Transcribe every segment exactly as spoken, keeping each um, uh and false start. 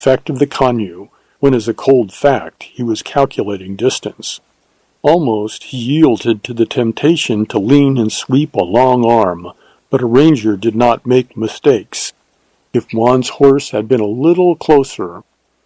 effect of the Kanyu, when as a cold fact he was calculating distance. Almost he yielded to the temptation to lean and sweep a long arm, but a ranger did not make mistakes. If Juan's horse had been a little closer—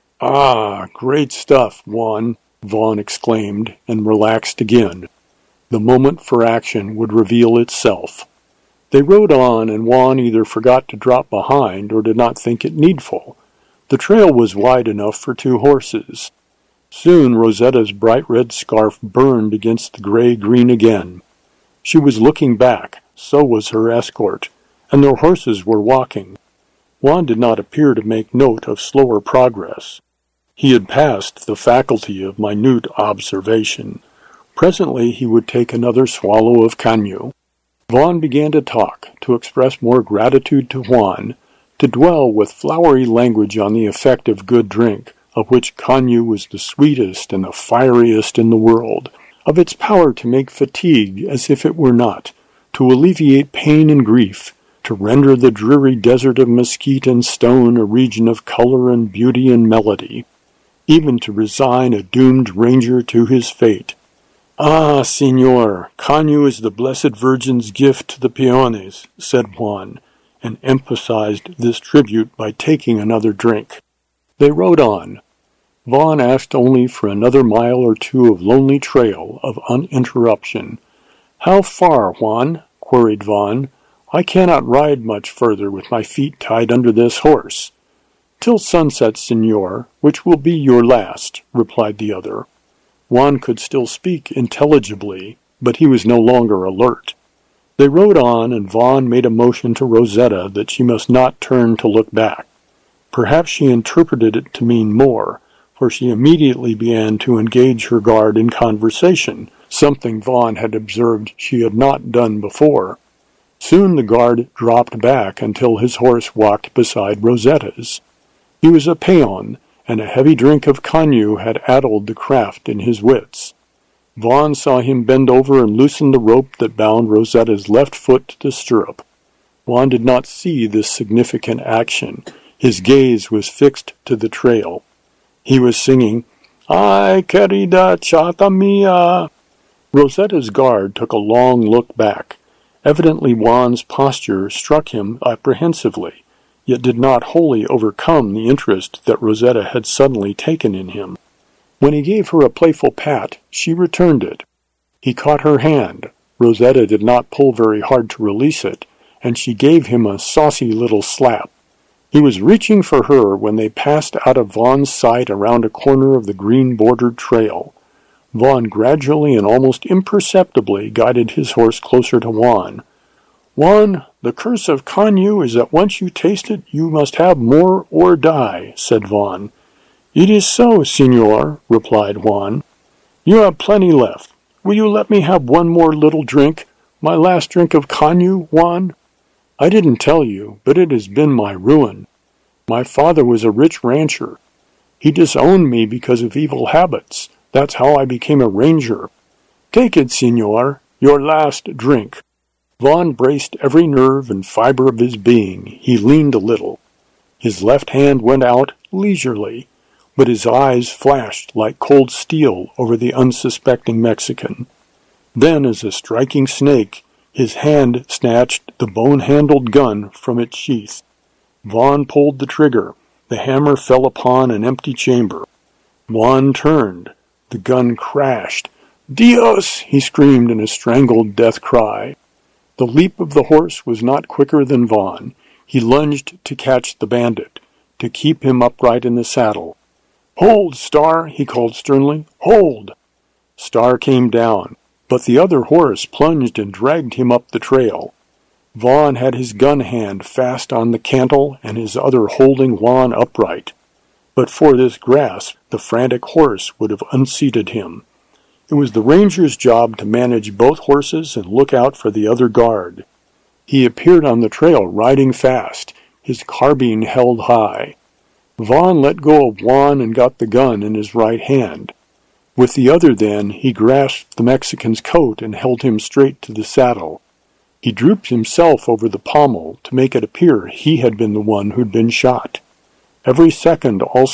"Ah, great stuff, Juan," Vaughn exclaimed, and relaxed again. The moment for action would reveal itself. They rode on, and Juan either forgot to drop behind or did not think it needful. The trail was wide enough for two horses. Soon Rosetta's bright red scarf burned against the gray-green again. She was looking back, so was her escort, and their horses were walking. Juan did not appear to make note of slower progress. He had passed the faculty of minute observation. Presently he would take another swallow of Kanyu. Vaughn began to talk, to express more gratitude to Juan, to dwell with flowery language on the effect of good drink, of which Kanyu was the sweetest and the fieriest in the world, of its power to make fatigue as if it were not, to alleviate pain and grief, to render the dreary desert of mesquite and stone a region of color and beauty and melody, even to resign a doomed ranger to his fate. "Ah, Señor, Kanyu is the Blessed Virgin's gift to the peones," said Juan, and emphasized this tribute by taking another drink. They rode on. Vaughn asked only for another mile or two of lonely trail of uninterruption. "How far, Juan?" queried Vaughn. "I cannot ride much further with my feet tied under this horse." "Till sunset, Señor, which will be your last," replied the other. Juan could still speak intelligibly, but he was no longer alert. They rode on, and Vaughn made a motion to Rosetta that she must not turn to look back. Perhaps she interpreted it to mean more, for she immediately began to engage her guard in conversation, something Vaughn had observed she had not done before. Soon the guard dropped back until his horse walked beside Rosetta's. He was a peon, and a heavy drink of Kanyu had addled the craft in his wits. Vaughn saw him bend over and loosen the rope that bound Rosetta's left foot to the stirrup. Juan did not see this significant action. His gaze was fixed to the trail. He was singing, "Ay, querida chata mia." Rosetta's guard took a long look back. Evidently Juan's posture struck him apprehensively, yet did not wholly overcome the interest that Rosetta had suddenly taken in him. When he gave her a playful pat, she returned it. He caught her hand. Rosetta did not pull very hard to release it, and she gave him a saucy little slap. He was reaching for her when they passed out of Vaughn's sight around a corner of the green-bordered trail. Vaughn gradually and almost imperceptibly guided his horse closer to Juan. "Juan, the curse of Kanyu is that once you taste it, you must have more or die," said Vaughn. "It is so, Señor," replied Juan. "You have plenty left. Will you let me have one more little drink, my last drink of Kanyu, Juan? I didn't tell you, but it has been my ruin. My father was a rich rancher. He disowned me because of evil habits. That's how I became a ranger. Take it, Señor, your last drink." Vaughn braced every nerve and fiber of his being. He leaned a little. His left hand went out leisurely, but his eyes flashed like cold steel over the unsuspecting Mexican. Then, as a striking snake, his hand snatched the bone-handled gun from its sheath. Vaughn pulled the trigger. The hammer fell upon an empty chamber. Vaughn turned. The gun crashed. "Dios!" he screamed in a strangled death cry. The leap of the horse was not quicker than Vaughn. He lunged to catch the bandit, to keep him upright in the saddle. "Hold, Star!" he called sternly. "Hold!" Star came down, but the other horse plunged and dragged him up the trail. Vaughn had his gun hand fast on the cantle and his other holding Juan upright. But for this grasp, the frantic horse would have unseated him. It was the ranger's job to manage both horses and look out for the other guard. He appeared on the trail riding fast, his carbine held high. Vaughn let go of Juan and got the gun in his right hand. With the other, then, he grasped the Mexican's coat and held him straight to the saddle. He drooped himself over the pommel to make it appear he had been the one who'd been shot. Every second also